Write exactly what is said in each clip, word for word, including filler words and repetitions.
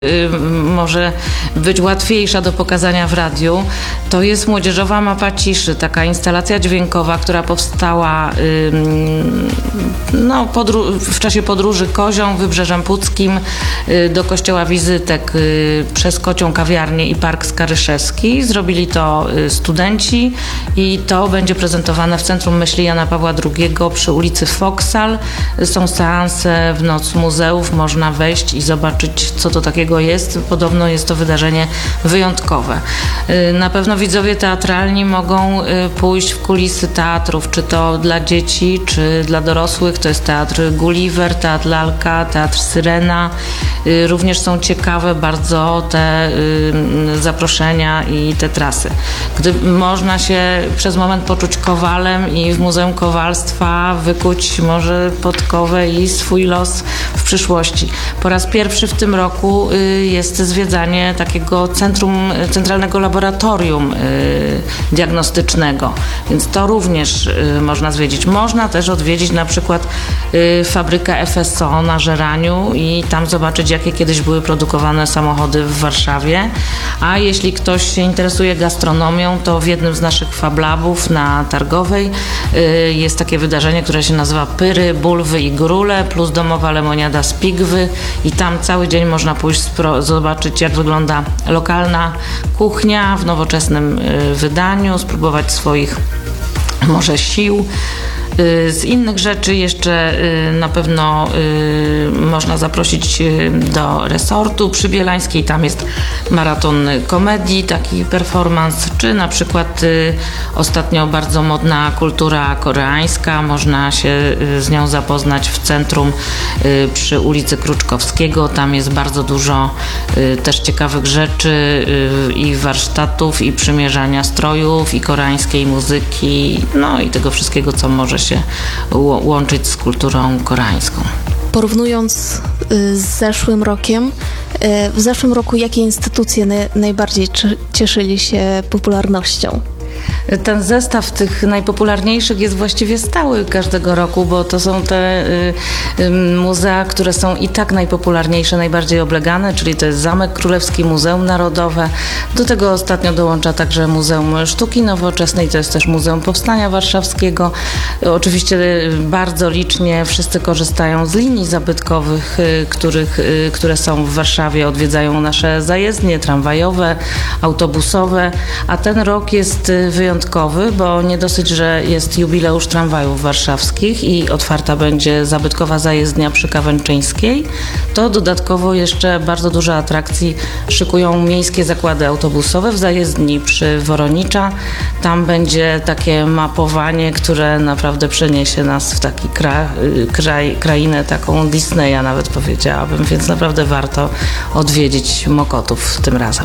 może być łatwiejsza do pokazania w radiu, to jest Młodzieżowa Mapa Ciszy, taka instalacja dźwiękowa, która powstała no, podru- w czasie podróży Kozią, Wybrzeżem Puckim do Kościoła Wizytek przez Kocią Kawiarnię i Park Skaryszewski. Zrobili to studenci i to będzie prezentowane w Centrum Myśli Jana Pawła drugiego przy ulicy Foksal. Są seanse w Noc Muzeów, można wejść i zobaczyć, co to takiego jest. Podobno jest to wydarzenie wyjątkowe. Na pewno widzowie teatralni mogą pójść w kulisy teatrów, czy to dla dzieci, czy dla dorosłych. To jest teatr Gulliver, teatr Lalka, teatr Syrena. Również są ciekawe bardzo te zaproszenia i te trasy. Gdy można się przez moment poczuć kowalem i w Muzeum Kowalstwa wykuć może podkowę i swój los w przyszłości. Po raz pierwszy w tym roku jest zwiedzanie takiego centrum, centralnego laboratorium diagnostycznego, więc to również można zwiedzić. Można też odwiedzić na przykład fabrykę F S O na Żeraniu i tam zobaczyć, jakie kiedyś były produkowane samochody w Warszawie. A jeśli ktoś się interesuje gastronomią, to w jednym z naszych fablabów na Targowej jest takie wydarzenie, które się nazywa Pyry, Bulwy i Grule plus domowa lemoniada z Pigwy i tam cały dzień można pójść spro- zobaczyć, jak wygląda lokalna kuchnia w nowoczesnym wydaniu, spróbować swoich może sił. Z innych rzeczy jeszcze na pewno można zaprosić do resortu przybielańskiej. Tam jest maraton komedii, taki performance, czy na przykład ostatnio bardzo modna kultura koreańska. Można się z nią zapoznać w centrum przy ulicy Kruczkowskiego. Tam jest bardzo dużo też ciekawych rzeczy i warsztatów, i przymierzania strojów, i koreańskiej muzyki, no i tego wszystkiego, co może się łączyć z kulturą koreańską. Porównując z zeszłym rokiem, w zeszłym roku jakie instytucje najbardziej cieszyli się popularnością? Ten zestaw tych najpopularniejszych jest właściwie stały każdego roku, bo to są te y, y, muzea, które są i tak najpopularniejsze, najbardziej oblegane, czyli to jest Zamek Królewski, Muzeum Narodowe. Do tego ostatnio dołącza także Muzeum Sztuki Nowoczesnej, to jest też Muzeum Powstania Warszawskiego. Oczywiście bardzo licznie wszyscy korzystają z linii zabytkowych, y, których, y, które są w Warszawie, odwiedzają nasze zajezdnie tramwajowe, autobusowe, a ten rok jest wyjątkowy, bo nie dosyć, że jest jubileusz tramwajów warszawskich i otwarta będzie zabytkowa zajezdnia przy Kawęczyńskiej, to dodatkowo jeszcze bardzo dużo atrakcji szykują miejskie zakłady autobusowe w zajezdni przy Woronicza. Tam będzie takie mapowanie, które naprawdę przeniesie nas w taki kra, kraj, krainę taką Disneya nawet powiedziałabym, więc naprawdę warto odwiedzić Mokotów tym razem.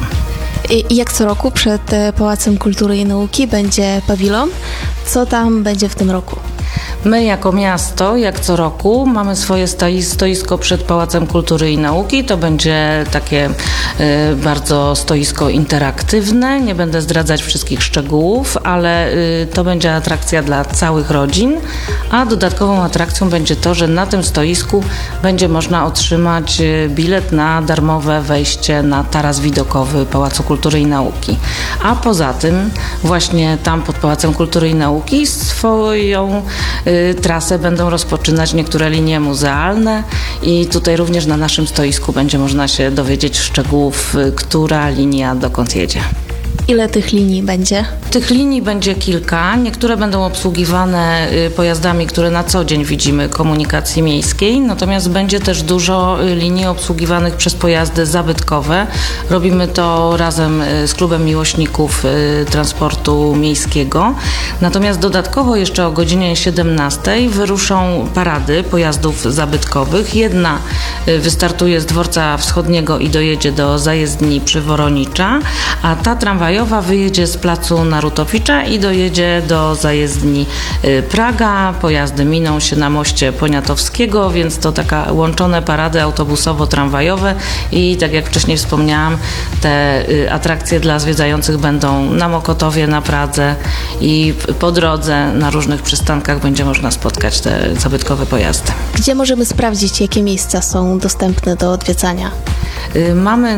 I jak co roku przed Pałacem Kultury i Nauki będzie pawilon. Co tam będzie w tym roku? My jako miasto, jak co roku, mamy swoje stoisko przed Pałacem Kultury i Nauki. To będzie takie y, bardzo stoisko interaktywne. Nie będę zdradzać wszystkich szczegółów, ale y, to będzie atrakcja dla całych rodzin. A dodatkową atrakcją będzie to, że na tym stoisku będzie można otrzymać bilet na darmowe wejście na taras widokowy Pałacu Kultury i Nauki. A poza tym właśnie tam pod Pałacem Kultury i Nauki swoją y, trasę będą rozpoczynać niektóre linie muzealne i tutaj również na naszym stoisku będzie można się dowiedzieć szczegółów, która linia dokąd jedzie. Ile tych linii będzie? Tych linii będzie kilka. Niektóre będą obsługiwane pojazdami, które na co dzień widzimy komunikacji miejskiej, natomiast będzie też dużo linii obsługiwanych przez pojazdy zabytkowe. Robimy to razem z Klubem Miłośników Transportu Miejskiego. Natomiast dodatkowo jeszcze o godzinie siedemnastej wyruszą parady pojazdów zabytkowych. Jedna wystartuje z Dworca Wschodniego i dojedzie do zajezdni przy Woronicza, a ta tramwajowa wyjedzie z placu Narutowicza i dojedzie do zajezdni Praga. Pojazdy miną się na moście Poniatowskiego, więc to taka łączone parady autobusowo-tramwajowe i tak jak wcześniej wspomniałam, te atrakcje dla zwiedzających będą na Mokotowie, na Pradze i po drodze na różnych przystankach będzie można spotkać te zabytkowe pojazdy. Gdzie możemy sprawdzić, jakie miejsca są dostępne do odwiedzania? Y, Mamy